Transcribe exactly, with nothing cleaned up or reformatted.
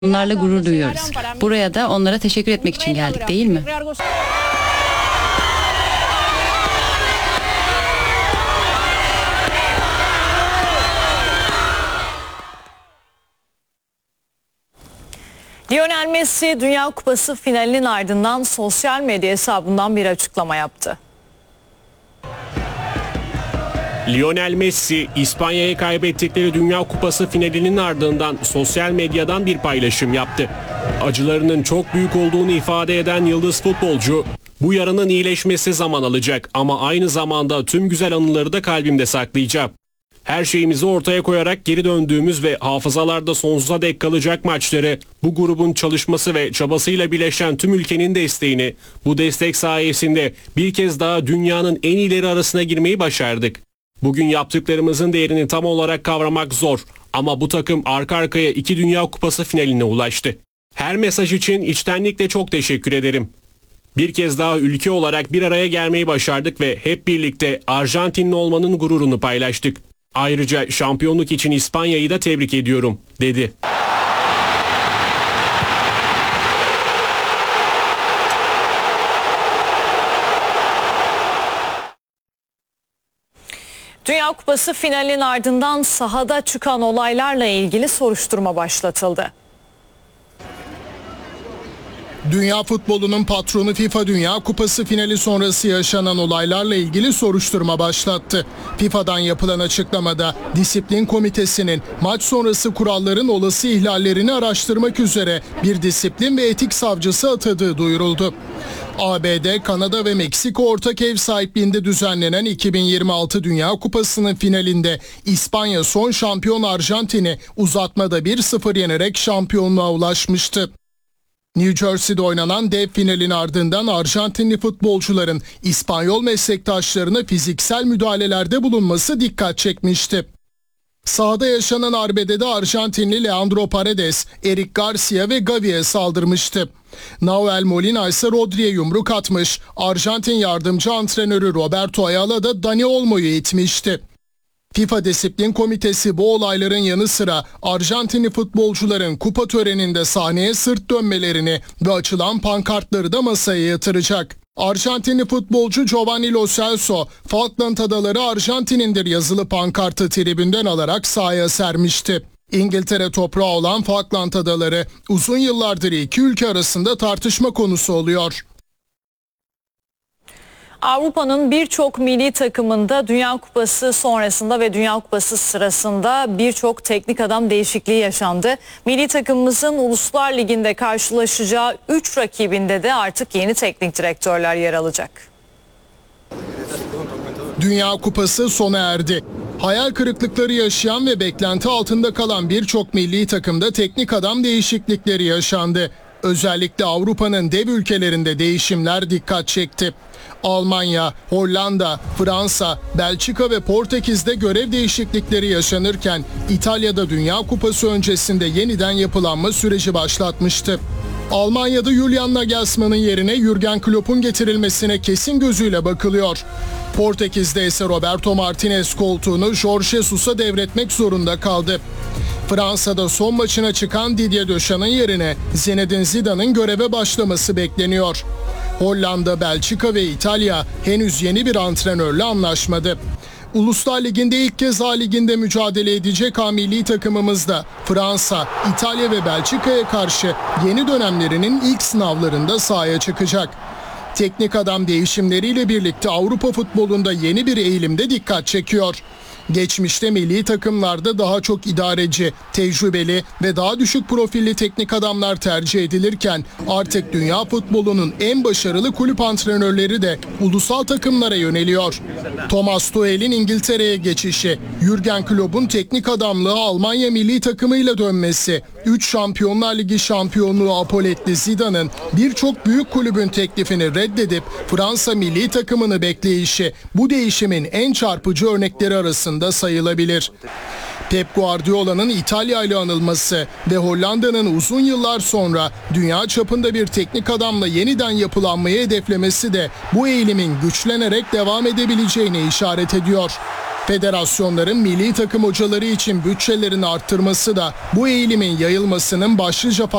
Onlarla gurur duyuyoruz. Buraya da onlara teşekkür etmek için geldik, değil mi? Lionel Messi Dünya Kupası finalinin ardından sosyal medya hesabından bir açıklama yaptı. Lionel Messi, İspanya'ya kaybettikleri Dünya Kupası finalinin ardından sosyal medyadan bir paylaşım yaptı. Acılarının çok büyük olduğunu ifade eden yıldız futbolcu, "Bu yaranın iyileşmesi zaman alacak ama aynı zamanda tüm güzel anıları da kalbimde saklayacağım. Her şeyimizi ortaya koyarak geri döndüğümüz ve hafızalarda sonsuza dek kalacak maçları, bu grubun çalışması ve çabasıyla birleşen tüm ülkenin desteğini, bu destek sayesinde bir kez daha dünyanın en iyileri arasına girmeyi başardık. Bugün yaptıklarımızın değerini tam olarak kavramak zor ama bu takım arka arkaya iki Dünya Kupası finaline ulaştı. Her mesaj için içtenlikle çok teşekkür ederim. Bir kez daha ülke olarak bir araya gelmeyi başardık ve hep birlikte Arjantinli olmanın gururunu paylaştık. Ayrıca şampiyonluk için İspanya'yı da tebrik ediyorum," dedi. Dünya Kupası finalinin ardından sahada çıkan olaylarla ilgili soruşturma başlatıldı. Dünya futbolunun patronu FIFA Dünya Kupası finali sonrası yaşanan olaylarla ilgili soruşturma başlattı. FIFA'dan yapılan açıklamada disiplin komitesinin maç sonrası kuralların olası ihlallerini araştırmak üzere bir disiplin ve etik savcısı atadığı duyuruldu. A B D, Kanada ve Meksika ortak ev sahipliğinde düzenlenen iki bin yirmi altı Dünya Kupası'nın finalinde İspanya son şampiyon Arjantin'i uzatmada bir sıfır yenerek şampiyonluğa ulaşmıştı. New Jersey'de oynanan dev finalin ardından Arjantinli futbolcuların İspanyol meslektaşlarına fiziksel müdahalelerde bulunması dikkat çekmişti. Sahada yaşanan arbedede Arjantinli Leandro Paredes, Eric Garcia ve Gavi'ye saldırmıştı. Nahuel Molina ise Rodri'ye yumruk atmış, Arjantin yardımcı antrenörü Roberto Ayala da Dani Olmo'yu itmişti. FIFA Disiplin Komitesi bu olayların yanı sıra Arjantinli futbolcuların kupa töreninde sahneye sırt dönmelerini ve açılan pankartları da masaya yatıracak. Arjantinli futbolcu Giovanni Lo Celso, Falkland Adaları Arjantin'indir yazılı pankartı tribünden alarak sahaya sermişti. İngiltere toprağı olan Falkland Adaları uzun yıllardır iki ülke arasında tartışma konusu oluyor. Avrupa'nın birçok milli takımında Dünya Kupası sonrasında ve Dünya Kupası sırasında birçok teknik adam değişikliği yaşandı. Milli takımımızın Uluslar Ligi'nde karşılaşacağı üç rakibinde de artık yeni teknik direktörler yer alacak. Dünya Kupası sona erdi. Hayal kırıklıkları yaşayan ve beklenti altında kalan birçok milli takımda teknik adam değişiklikleri yaşandı. Özellikle Avrupa'nın dev ülkelerinde değişimler dikkat çekti. Almanya, Hollanda, Fransa, Belçika ve Portekiz'de görev değişiklikleri yaşanırken İtalya'da Dünya Kupası öncesinde yeniden yapılanma süreci başlatmıştı. Almanya'da Julian Nagelsmann'ın yerine Jürgen Klopp'un getirilmesine kesin gözüyle bakılıyor. Portekiz'de ise Roberto Martinez koltuğunu Jorge Jesus'a devretmek zorunda kaldı. Fransa'da son maçına çıkan Didier Deschamps' yerine Zinedine Zidane'ın göreve başlaması bekleniyor. Hollanda, Belçika ve İtalya henüz yeni bir antrenörle anlaşmadı. Uluslar Ligi'nde ilk kez A Ligi'nde mücadele edecek A milli takımımızda Fransa, İtalya ve Belçika'ya karşı yeni dönemlerinin ilk sınavlarında sahaya çıkacak. Teknik adam değişimleriyle birlikte Avrupa futbolunda yeni bir eğilimde dikkat çekiyor. Geçmişte milli takımlarda daha çok idareci, tecrübeli ve daha düşük profilli teknik adamlar tercih edilirken artık dünya futbolunun en başarılı kulüp antrenörleri de ulusal takımlara yöneliyor. Thomas Tuchel'in İngiltere'ye geçişi, Jürgen Klopp'un teknik adamlığı Almanya milli takımıyla dönmesi, üç Şampiyonlar Ligi şampiyonluğu apoletli Zidane'ın birçok büyük kulübün teklifini reddedip Fransa milli takımını bekleyişi bu değişimin en çarpıcı örnekleri arasında sayılabilir. Pep Guardiola'nın İtalya ile anılması ve Hollanda'nın uzun yıllar sonra dünya çapında bir teknik adamla yeniden yapılanmayı hedeflemesi de bu eğilimin güçlenerek devam edebileceğine işaret ediyor. Federasyonların milli takım hocaları için bütçelerini arttırması da bu eğilimin yayılmasının başlıca